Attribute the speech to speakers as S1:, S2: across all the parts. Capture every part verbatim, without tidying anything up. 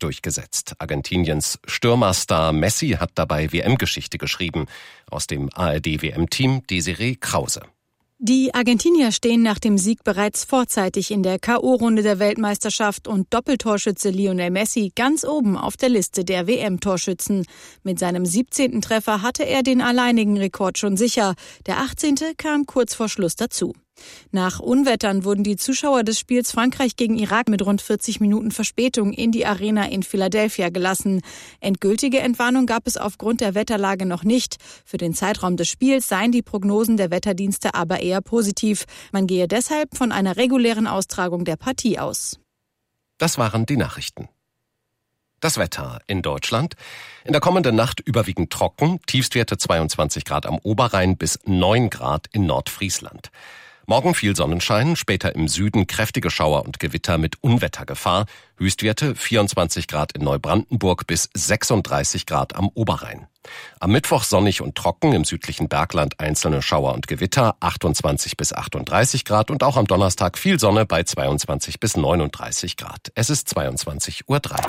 S1: durchgesetzt. Argentiniens Stürmerstar Messi hat dabei W M-Geschichte geschrieben. Aus dem A R D-W M-Team Desiree Krause.
S2: Die Argentinier stehen nach dem Sieg bereits vorzeitig in der K O-Runde der Weltmeisterschaft und Doppeltorschütze Lionel Messi ganz oben auf der Liste der W M-Torschützen. Mit seinem siebzehnten Treffer hatte er den alleinigen Rekord schon sicher. Der achtzehnte kam kurz vor Schluss dazu. Nach Unwettern wurden die Zuschauer des Spiels Frankreich gegen Irak mit rund vierzig Minuten Verspätung in die Arena in Philadelphia gelassen. Endgültige Entwarnung gab es aufgrund der Wetterlage noch nicht. Für den Zeitraum des Spiels seien die Prognosen der Wetterdienste aber eher positiv. Man gehe deshalb von einer regulären Austragung der Partie aus.
S1: Das waren die Nachrichten. Das Wetter in Deutschland. In der kommenden Nacht überwiegend trocken, Tiefstwerte zweiundzwanzig Grad am Oberrhein bis neun Grad in Nordfriesland. Morgen viel Sonnenschein, später im Süden kräftige Schauer und Gewitter mit Unwettergefahr. Höchstwerte vierundzwanzig Grad in Neubrandenburg bis sechsunddreißig Grad am Oberrhein. Am Mittwoch sonnig und trocken, im südlichen Bergland einzelne Schauer und Gewitter, achtundzwanzig bis achtunddreißig Grad und auch am Donnerstag viel Sonne bei zweiundzwanzig bis neununddreißig Grad. Es ist zweiundzwanzig Uhr drei.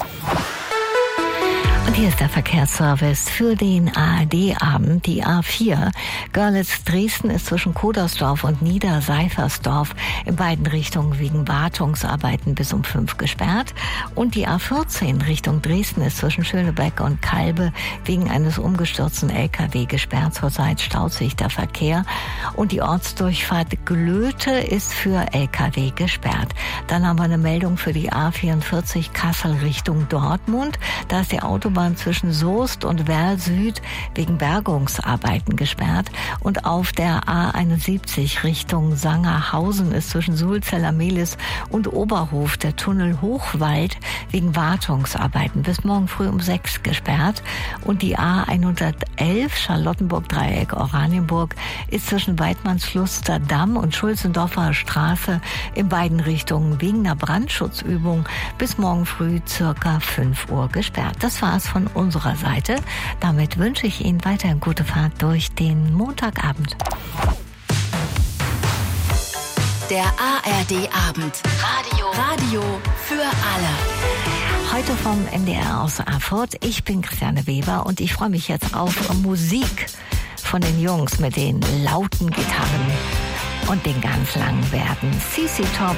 S3: Und hier ist der Verkehrsservice für den A R D-Abend. Die A vier Görlitz-Dresden ist zwischen Kodersdorf und Niederseifersdorf in beiden Richtungen wegen Wartungsarbeiten bis um fünf gesperrt. Und die A vierzehn Richtung Dresden ist zwischen Schönebeck und Kalbe wegen eines umgestürzten L K W gesperrt. Zurzeit staut sich der Verkehr. Und die Ortsdurchfahrt Glöte ist für L K W gesperrt. Dann haben wir eine Meldung für die A vierundvierzig Kassel Richtung Dortmund. Da ist die Autobahn zwischen Soest und Werl Süd wegen Bergungsarbeiten gesperrt. Und auf der A einundsiebzig Richtung Sangerhausen ist zwischen Sulzeller Mehlis und Oberhof der Tunnel Hochwald wegen Wartungsarbeiten bis morgen früh um sechs gesperrt. Und die A hundertelf Charlottenburg-Dreieck Oranienburg ist zwischen Weidmannsluster Damm und Schulzendorfer Straße in beiden Richtungen wegen einer Brandschutzübung bis morgen früh circa fünf Uhr gesperrt. Das war's von unserer Seite. Damit wünsche ich Ihnen weiterhin gute Fahrt durch den Montagabend.
S4: Der A R D-Abend. Radio. Radio für alle.
S3: Heute vom M D R aus Erfurt. Ich bin Christiane Weber und ich freue mich jetzt auf Musik von den Jungs mit den lauten Gitarren und den ganz langen Bärten. C C Top